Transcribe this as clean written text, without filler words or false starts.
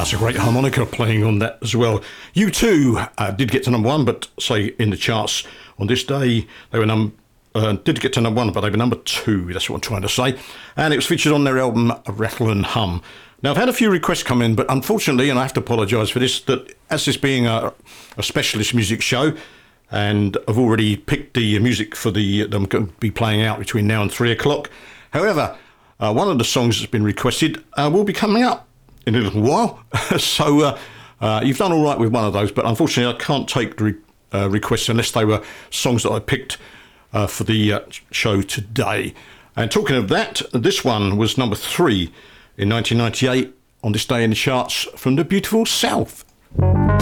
That's a great harmonica playing on that as well. U2 did get to number one, but say in the charts on this day, they were did get to number one, but they were number two. That's what I'm trying to say. And it was featured on their album Rattle and Hum. Now, I've had a few requests come in, but unfortunately, and I have to apologise for this, that as this being a specialist music show, and I've already picked the music for that I'm going to be playing out between now and 3 o'clock. However, one of the songs that's been requested will be coming up in a little while. So you've done all right with one of those, but unfortunately I can't take the requests unless they were songs that I picked for the show today. And talking of that, this one was number 3 in 1998 on this day in the charts from the beautiful South.